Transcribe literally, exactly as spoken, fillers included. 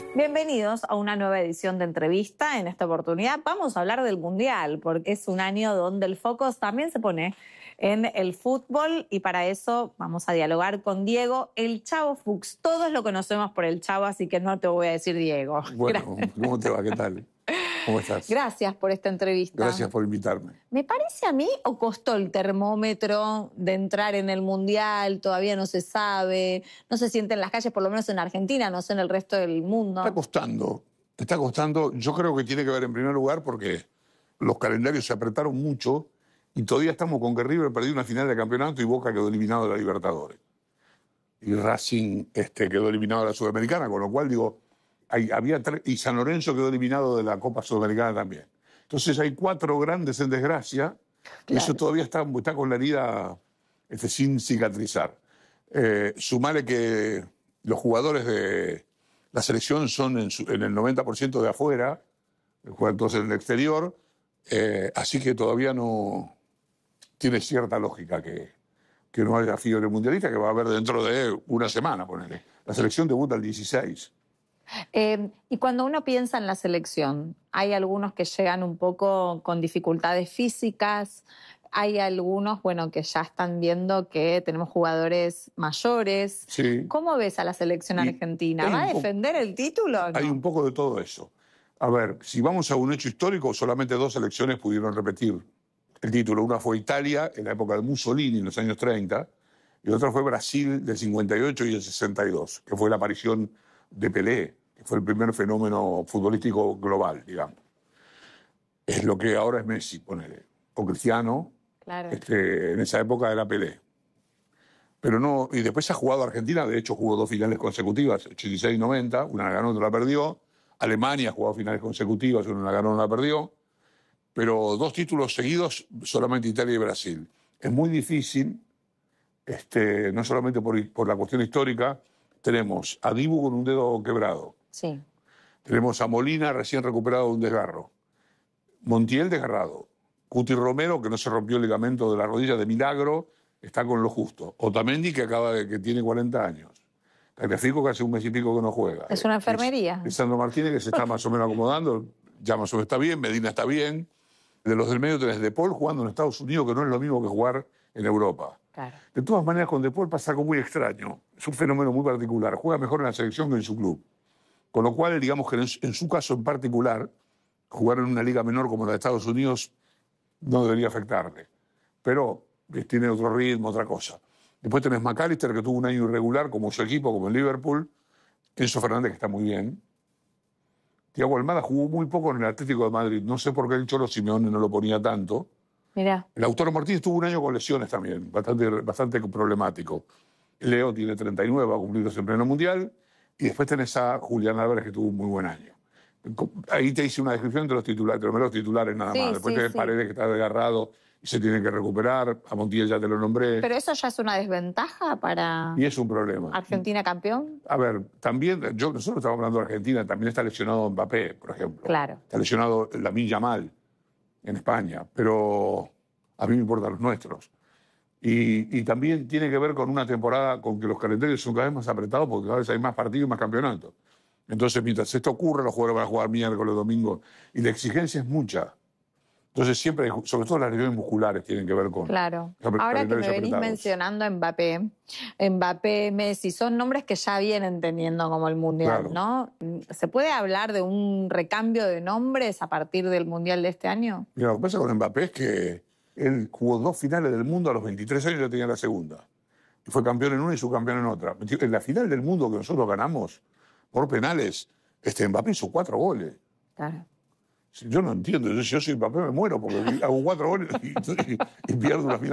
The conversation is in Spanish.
Bienvenidos a una nueva edición de Entrevista. En esta oportunidad vamos a hablar del Mundial, porque es un año donde el foco también se pone en el fútbol y para eso vamos a dialogar con Diego, el Chavo Fuchs. Todos lo conocemos por el Chavo, así que no te voy a decir Diego. Bueno, ¿cómo te va? ¿Qué tal? ¿Cómo estás? Gracias por esta entrevista. Gracias por invitarme. ¿Me parece a mí o costó el termómetro de entrar en el Mundial? Todavía no se sabe, no se siente en las calles, por lo menos en Argentina, no sé en el resto del mundo. Está costando, está costando. Yo creo que tiene que ver en primer lugar porque los calendarios se apretaron mucho y todavía estamos con que River perdió una final de campeonato y Boca quedó eliminado de la Libertadores. Y Racing este, quedó eliminado de la Sudamericana, con lo cual digo, hay, había tres, y San Lorenzo quedó eliminado de la Copa Sudamericana también. Entonces hay cuatro grandes en desgracia, claro. Y eso todavía está, está con la herida este, sin cicatrizar. Eh, sumale que los jugadores de la selección son en, su, en el noventa por ciento de afuera, juegan todos en el exterior, eh, así que todavía no tiene cierta lógica que, que no haya fiebre mundialista, que va a haber dentro de una semana, ponele. La selección debuta el dieciséis. Eh, y cuando uno piensa en la selección, hay algunos que llegan un poco con dificultades físicas, hay algunos, bueno, que ya están viendo que tenemos jugadores mayores. Sí. ¿Cómo ves a la selección y argentina? ¿Va a defender el título o no? Hay un poco de todo eso. A ver, si vamos a un hecho histórico, solamente dos selecciones pudieron repetir el título. Una fue Italia, en la época de Mussolini, en los años treinta, y otra fue Brasil, del cincuenta y ocho y el sesenta y dos, que fue la aparición de Pelé, que fue el primer fenómeno futbolístico global, digamos. Es lo que ahora es Messi, ponele, o Cristiano. Claro. Este, en esa época era Pelé. Pero no, y después ha jugado Argentina, de hecho jugó dos finales consecutivas, ochenta y seis noventa, una la ganó, otra la perdió. Alemania ha jugado finales consecutivas, una la ganó, una la perdió. Pero dos títulos seguidos, solamente Italia y Brasil. Es muy difícil, este, no solamente por, por la cuestión histórica, tenemos a Dibu con un dedo quebrado. Sí. Tenemos a Molina recién recuperado de un desgarro. Montiel desgarrado. Cuti Romero, que no se rompió el ligamento de la rodilla de milagro, está con lo justo. Otamendi, que acaba de que tiene cuarenta años. Tagliafico, que hace un mes y pico que no juega. Es una enfermería. Lisandro Martínez, que se está más o menos acomodando, ya más o menos está bien, Medina está bien. De los del medio tenés De Paul jugando en Estados Unidos, que no es lo mismo que jugar en Europa. Claro. De todas maneras, con De Paul pasa algo muy extraño. Es un fenómeno muy particular. Juega mejor en la selección que en su club. Con lo cual, digamos que en, en su caso en particular, jugar en una liga menor como la de Estados Unidos no debería afectarle. Pero tiene otro ritmo, otra cosa. Después tenés McAllister, que tuvo un año irregular como su equipo, como en Liverpool. Enzo Fernández, que está muy bien. Thiago Almada jugó muy poco en el Atlético de Madrid. No sé por qué el Cholo Simeone no lo ponía tanto. Mirá. El Lautaro Martínez tuvo un año con lesiones también, bastante, bastante problemático. Leo tiene treinta y nueve, va a cumplirlos en pleno mundial. Y después tenés a Julián Álvarez, que tuvo un muy buen año. Ahí te hice una descripción de los titulares, de los meros titulares nada sí, más. Después sí, tenés sí. Paredes, que está desgarrado y se tiene que recuperar. A Montiel ya te lo nombré. Pero eso ya es una desventaja para... Y es un problema. ¿Argentina campeón? A ver, también, yo, nosotros estamos hablando de Argentina, también está lesionado Mbappé, por ejemplo. Claro. Está lesionado Lamine Yamal en España, pero a mí me importan los nuestros. Y, y también tiene que ver con una temporada con que los calendarios son cada vez más apretados porque cada vez hay más partidos y más campeonatos. Entonces, mientras esto ocurre, los jugadores van a jugar miércoles, domingo, y la exigencia es mucha. Entonces, siempre, sobre todo las lesiones musculares, tienen que ver con... Claro. Ahora que me venís apretados. mencionando a Mbappé, Mbappé, Messi, son nombres que ya vienen teniendo como el Mundial, claro. ¿no? ¿Se puede hablar de un recambio de nombres a partir del Mundial de este año? Mira, lo que pasa con Mbappé es que él jugó dos finales del mundo a los veintitrés años y ya tenía la segunda. Y fue campeón en una y subcampeón en otra. En la final del mundo que nosotros ganamos por penales, este Mbappé hizo cuatro goles. Claro. Yo no entiendo. Yo, si yo soy Mbappé me muero porque hago cuatro goles y, y, y pierdo una final.